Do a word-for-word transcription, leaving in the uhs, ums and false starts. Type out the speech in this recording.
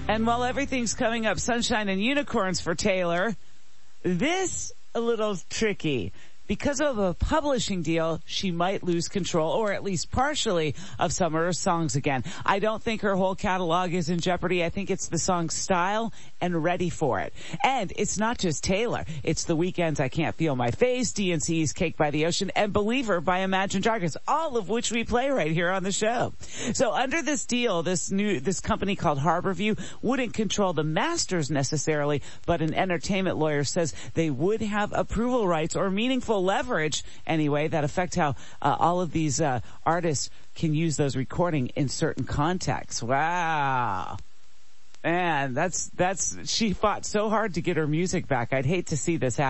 And while everything's coming up sunshine and unicorns for Taylor, this a little tricky. Because of a publishing deal, she might lose control, or at least partially, of some of her songs again. I don't think her whole catalog is in jeopardy. I think it's the song style and ready for it. And it's not just Taylor. It's The Weeknd's I Can't Feel My Face, D and C's Cake by the Ocean, and Believer by Imagine Dragons, all of which we play right here on the show. So under this deal, this new, this company called Harborview wouldn't control the masters necessarily, but an entertainment lawyer says they would have approval rights or meaningful leverage anyway that affect how uh, all of these uh, artists can use those recording in certain contexts. Wow. Man, that's, that's, she fought so hard to get her music back. I'd hate to see this happen.